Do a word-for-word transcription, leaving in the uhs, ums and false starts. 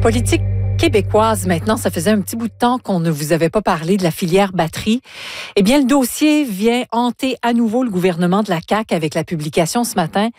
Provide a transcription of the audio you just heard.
Politique québécoise, maintenant, ça faisait un petit bout de temps qu'on ne vous avait pas parlé de la filière batterie. Eh bien, le dossier vient hanter à nouveau le gouvernement de la C A Q avec la publication ce matin